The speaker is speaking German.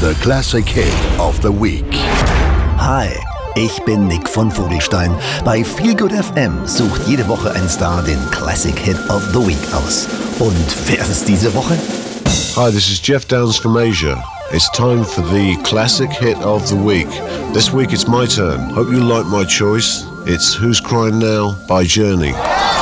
The Classic Hit of the Week. Hi, ich bin Nick von Vogelstein. Bei Feelgood FM sucht jede Woche ein Star den Classic Hit of the Week aus. Und wer ist es diese Woche? Hi, this is Jeff Downs from Asia. It's time for the Classic Hit of the Week. This week it's my turn. Hope you like my choice. It's Who's Crying Now by Journey.